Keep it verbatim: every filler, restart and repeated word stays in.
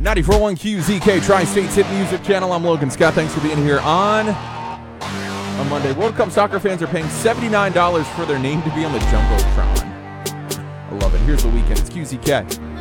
ninety-four point one Q Z K, Tri-State's Hit Music Channel. I'm Logan Scott. Thanks for being here on a Monday. World Cup soccer fans are paying seventy-nine dollars for their name to be on the Jumbotron. I love it. Here's the weekend. It's Q Z K.